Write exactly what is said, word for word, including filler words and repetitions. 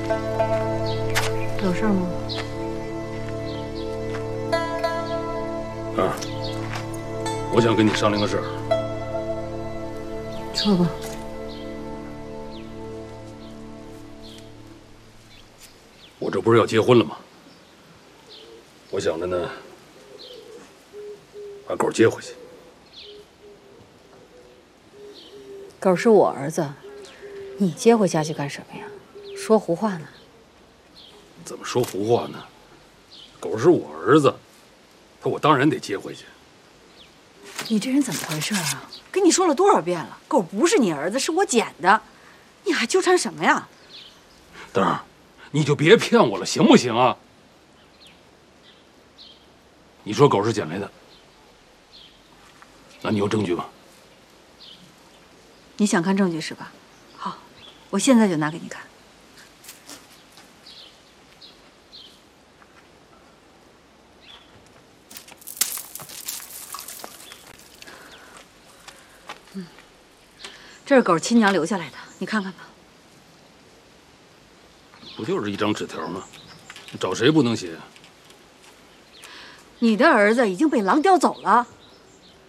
有事吗？ 啊，我想跟你商量个事儿。 说吧。 我这不是要结婚了吗？我想着呢，把狗接回去。 狗是我儿子，你接回家去干什么呀？说胡话呢？ 怎么说胡话呢？狗是我儿子，他我当然得接回去。 你这人怎么回事啊？跟你说了多少遍了，狗不是你儿子，是我捡的，你还纠缠什么呀？ 灯儿，你就别骗我了，行不行啊？你说狗是捡来的，那你有证据吗？ 你想看证据是吧？好，我现在就拿给你看。嗯，这是狗亲娘留下来的，你看看吧。 不就是一张纸条吗？找谁不能写？ 你的儿子已经被狼叼走了。